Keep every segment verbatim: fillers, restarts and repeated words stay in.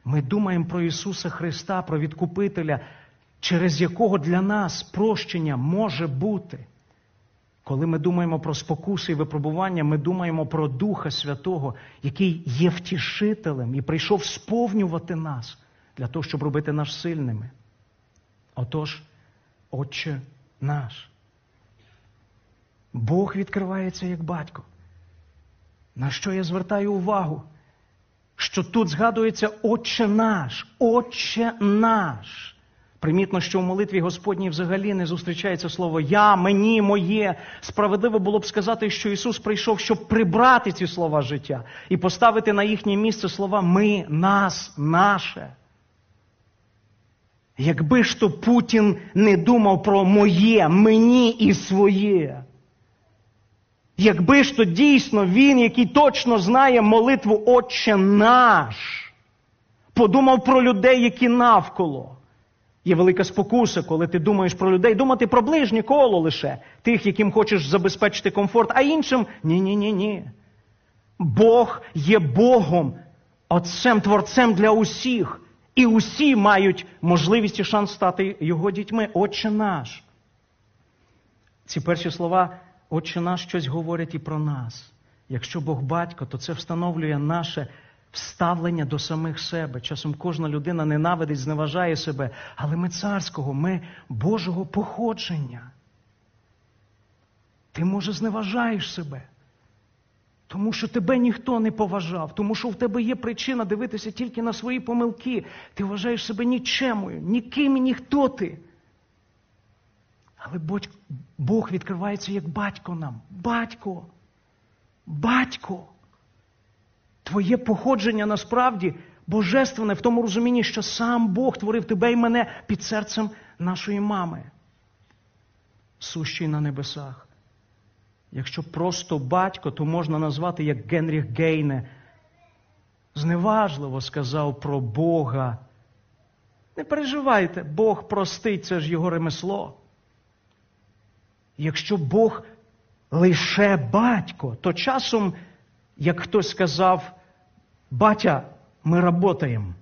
Ми думаємо про Ісуса Христа, про Відкупителя, через якого для нас прощення може бути. Коли ми думаємо про спокуси і випробування, ми думаємо про Духа Святого, який є втішителем і прийшов сповнювати нас для того, щоб робити нас сильними. Отож, Отче наш. Бог відкривається як батько. На що я звертаю увагу? Що тут згадується Отче наш, Отче наш. Примітно, що в молитві Господній взагалі не зустрічається слово «я», «мені», «моє». Справедливо було б сказати, що Ісус прийшов, щоб прибрати ці слова життя і поставити на їхнє місце слова «ми», «нас», «наше». Якби ж то Путін не думав про «моє», «мені» і «своє». Якби ж то дійсно він, який точно знає молитву «Отче наш», подумав про людей, які навколо. Є велика спокуса, коли ти думаєш про людей, думати про ближнє коло лише, тих, яким хочеш забезпечити комфорт, а іншим – ні-ні-ні-ні. Бог є Богом, Отцем, Творцем для усіх. І усі мають можливість і шанс стати Його дітьми. Отче наш. Ці перші слова «Отче наш» щось говорять і про нас. Якщо Бог батько, то це встановлює наше вставлення до самих себе. Часом кожна людина ненавидить, зневажає себе, але ми царського, ми Божого походження. Ти, може, зневажаєш себе, тому що тебе ніхто не поважав, тому що в тебе є причина дивитися тільки на свої помилки. Ти вважаєш себе нічемою, ніким і ніхто ти. Але Бог відкривається як батько нам. Батько! Батько! Твоє походження насправді божественне в тому розумінні, що сам Бог творив тебе і мене під серцем нашої мами, сущий на небесах. Якщо просто батько, то можна назвати, як Генріх Гейне зневажливо сказав про Бога. Не переживайте, Бог простить, це ж його ремесло. Якщо Бог лише батько, то часом, як хтось сказав, батя, ми работаємо.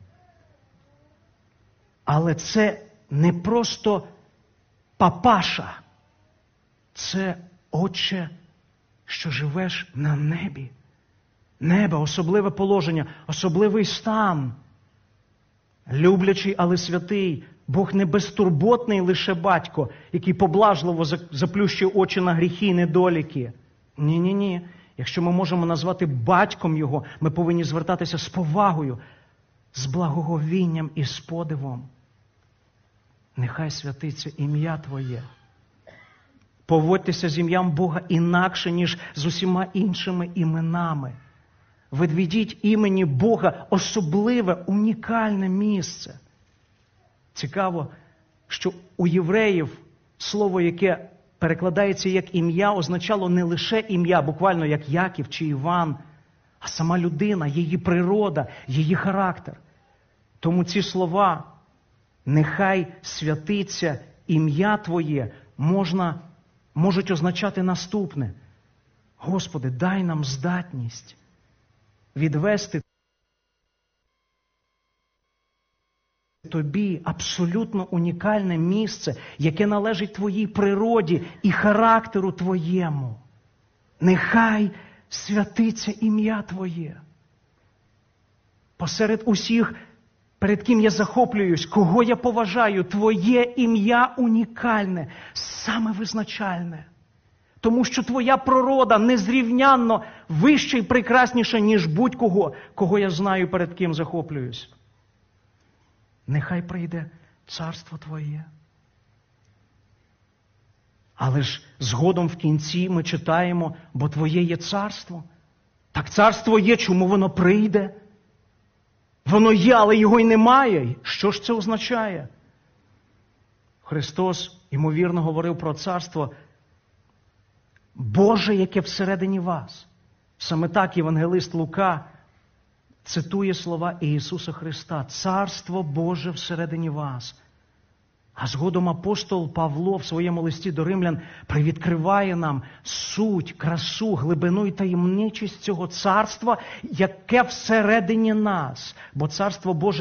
Але це не просто папаша, це Отче, що живеш на небі. Небо, особливе положення, особливий стан. Люблячий, але святий. Бог не безтурботний лише батько, який поблажливо заплющує очі на гріхи і недоліки. Ні-ні-ні. Якщо ми можемо назвати батьком Його, ми повинні звертатися з повагою, з благоговінням і з подивом. Нехай святиться ім'я Твоє. Поводьтеся з ім'ям Бога інакше, ніж з усіма іншими іменами. Відведіть імені Бога особливе, унікальне місце. Цікаво, що у євреїв слово, яке перекладається як ім'я, означало не лише ім'я, буквально як Яків чи Іван, а сама людина, її природа, її характер. Тому ці слова «нехай святиться ім'я Твоє» можна, можуть означати наступне. Господи, дай нам здатність відвести Тобі абсолютно унікальне місце, яке належить Твоїй природі і характеру Твоєму. Нехай святиться ім'я Твоє. Посеред усіх, перед ким я захоплююсь, кого я поважаю, Твоє ім'я унікальне, саме визначальне. Тому що Твоя природа незрівнянно вища і прекрасніша, ніж будь-кого, кого я знаю, перед ким захоплююсь. Нехай прийде царство Твоє. Але ж згодом в кінці ми читаємо, бо Твоє є царство. Так царство є, чому воно прийде? Воно є, але його й немає. Що ж це означає? Христос, ймовірно, говорив про царство Боже, яке всередині вас. Саме так євангелист Лука цитує слова Ісуса Христа. Царство Боже всередині вас. А згодом апостол Павло в своєму листі до римлян привідкриває нам суть, красу, глибину і таємничість цього царства, яке всередині нас. Бо царство Боже